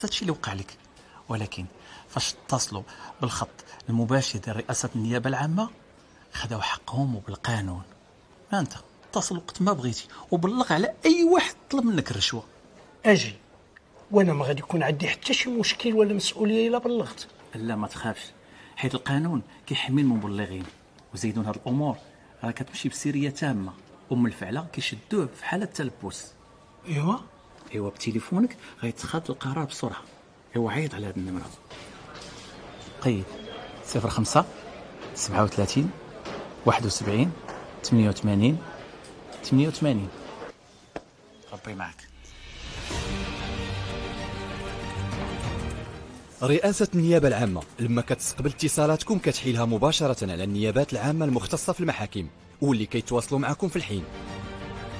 هادشي اللي وقع لك. ولكن فاش اتصلوا بالخط المباشر ديال رئاسة النيابة العامة خداو حقهم وبالقانون. انت اتصل وقت ما بغيتي وبلغ على اي واحد طلب منك الرشوة. اجي وانا ما غادي يكون عندي حتى شي مشكل ولا مسؤوليه الا بلغت. لا ما تخافش، حيت القانون كيحمي المبلغين. وزيدون هاد الامور راه كتمشي بسريه تامه، الفعله كيشدوه في حاله تلبس. ايوا بتليفونك غيتخاذ القرار بسرعه. ايوا عيط على هاد النمره. قيد 05 37 71 88 88. ربي معك. رئاسة النيابة العامة لما كتستقبل اتصالاتكم كتحيلها مباشرة على النيابات العامة المختصة في المحاكم واللي كيتواصلوا معكم في الحين.